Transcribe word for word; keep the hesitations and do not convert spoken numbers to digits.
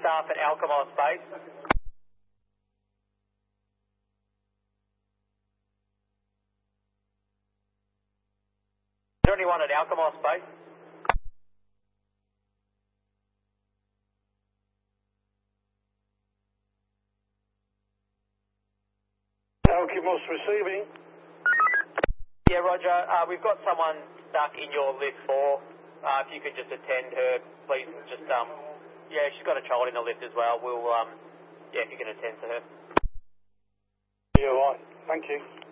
staff at Alkimos Base? Is there anyone at Alkimos Base? Alkimos receiving. Yeah, Roger. Uh, we've got someone stuck in your lift four. Uh, if you could just attend her, please. Just um, yeah, she's got a child in the lift as well. We'll um, yeah, if you can attend to her. Yeah, right. Thank you.